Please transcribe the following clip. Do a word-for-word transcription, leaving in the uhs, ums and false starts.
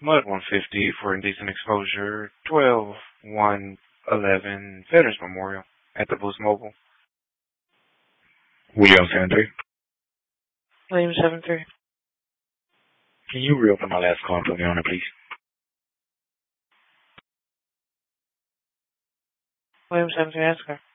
Mud one fifty for indecent exposure. twelve one eleven Veterans Memorial at the Boost Mobile. William seven three. William seven three. Can you reopen my last call and put me on it, please? William seven three, ask her.